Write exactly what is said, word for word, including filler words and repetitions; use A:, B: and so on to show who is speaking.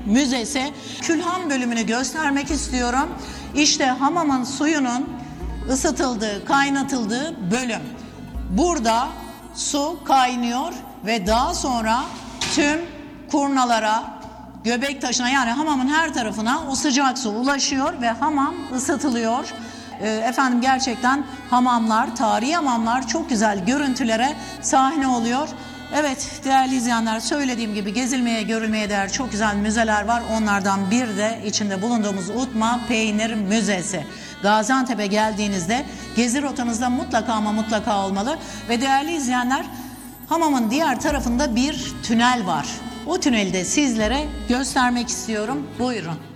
A: Müzesi. Külhan bölümünü göstermek istiyorum. İşte hamamın suyunun ısıtıldığı, kaynatıldığı bölüm. Burada su kaynıyor ve daha sonra tüm kurnalara, göbek taşına, yani hamamın her tarafına o sıcak su ulaşıyor ve hamam ısıtılıyor. Ee, efendim gerçekten hamamlar, tarihi hamamlar çok güzel görüntülere sahne oluyor. Evet değerli izleyenler, söylediğim gibi gezilmeye, görülmeye değer çok güzel müzeler var. Onlardan bir de içinde bulunduğumuz Utma Peynir Müzesi. Gaziantep'e geldiğinizde gezi rotanızda mutlaka ama mutlaka olmalı. Ve değerli izleyenler, hamamın diğer tarafında bir tünel var. O tüneli de sizlere göstermek istiyorum. Buyurun.